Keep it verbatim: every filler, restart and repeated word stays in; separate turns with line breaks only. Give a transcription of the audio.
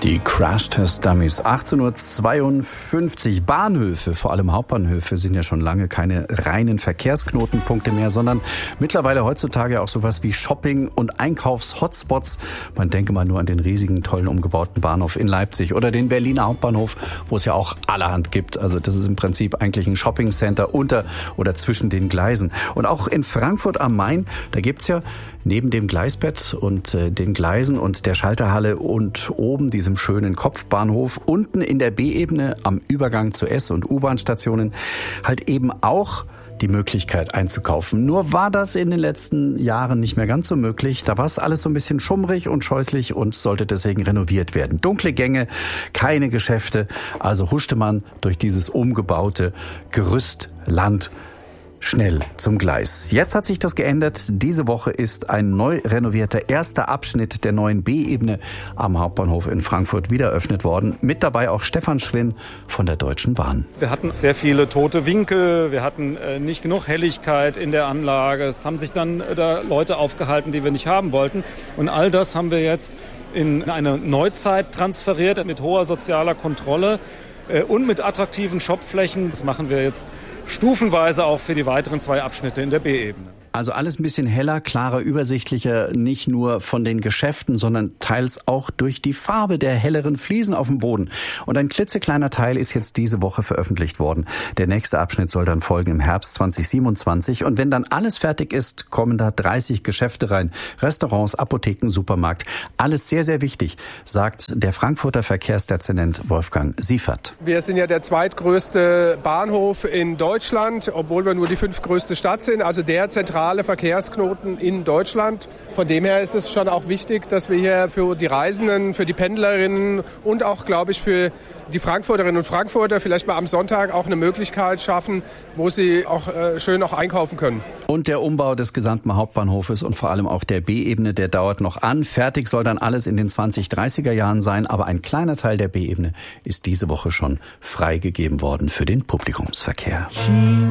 Die Crash-Test-Dummies. achtzehn Uhr zweiundfünfzig. Bahnhöfe, vor allem Hauptbahnhöfe, sind ja schon lange keine reinen Verkehrsknotenpunkte mehr, sondern mittlerweile heutzutage auch sowas wie Shopping- und Einkaufs-Hotspots. Man denke mal nur an den riesigen, tollen umgebauten Bahnhof in Leipzig oder den Berliner Hauptbahnhof, wo es ja auch allerhand gibt. Also das ist im Prinzip eigentlich ein Shopping-Center unter oder zwischen den Gleisen. Und auch in Frankfurt am Main, da gibt's ja neben dem Gleisbett und äh, den Gleisen und der Schalterhalle und oben diesem schönen Kopfbahnhof, unten in der B-Ebene am Übergang zu S- und U-Bahn-Stationen halt eben auch die Möglichkeit einzukaufen. Nur war das in den letzten Jahren nicht mehr ganz so möglich. Da war es alles so ein bisschen schummrig und scheußlich und sollte deswegen renoviert werden. Dunkle Gänge, keine Geschäfte. Also huschte man durch dieses umgebaute Gerüstland schnell zum Gleis. Jetzt hat sich das geändert. Diese Woche ist ein neu renovierter erster Abschnitt der neuen B-Ebene am Hauptbahnhof in Frankfurt wieder eröffnet worden. Mit dabei auch Stefan Schwinn von der Deutschen Bahn.
Wir hatten sehr viele tote Winkel, wir hatten äh, nicht genug Helligkeit in der Anlage. Es haben sich dann äh, da Leute aufgehalten, die wir nicht haben wollten. Und all das haben wir jetzt in eine Neuzeit transferiert mit hoher sozialer Kontrolle äh, und mit attraktiven Shopflächen. Das machen wir jetzt stufenweise auch für die weiteren zwei Abschnitte in der B-Ebene.
Also alles ein bisschen heller, klarer, übersichtlicher, nicht nur von den Geschäften, sondern teils auch durch die Farbe der helleren Fliesen auf dem Boden. Und ein klitzekleiner Teil ist jetzt diese Woche veröffentlicht worden. Der nächste Abschnitt soll dann folgen im Herbst zwanzig siebenundzwanzig. Und wenn dann alles fertig ist, kommen da dreißig Geschäfte rein. Restaurants, Apotheken, Supermarkt. Alles sehr, sehr wichtig, sagt der Frankfurter Verkehrsdezernent Wolfgang Siefert.
Wir sind ja der zweitgrößte Bahnhof in Deutschland, obwohl wir nur die fünftgrößte Stadt sind. Also der zentrale Verkehrsknoten in Deutschland. Von dem her ist es schon auch wichtig, dass wir hier für die Reisenden, für die Pendlerinnen und auch, glaube ich, für die Frankfurterinnen und Frankfurter vielleicht mal am Sonntag auch eine Möglichkeit schaffen, wo sie auch äh, schön auch einkaufen können.
Und der Umbau des gesamten Hauptbahnhofes und vor allem auch der B-Ebene, der dauert noch an. Fertig soll dann alles in den zwanzig dreißiger Jahren sein, aber ein kleiner Teil der B-Ebene ist diese Woche schon freigegeben worden für den Publikumsverkehr.